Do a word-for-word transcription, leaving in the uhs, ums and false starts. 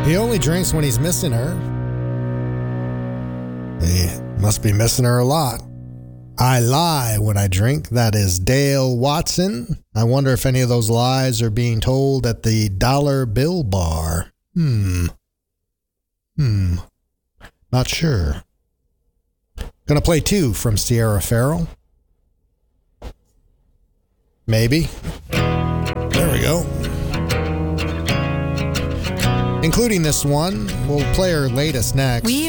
He only drinks when he's missing her. He must be missing her a lot. I lie when I drink. That is Dale Watson. I wonder if any of those lies are being told at the Dollar Bill Bar. Hmm. Hmm. Not sure. Gonna play two from Sierra Farrell. Maybe. There we go. Including this one. We'll play her latest next. We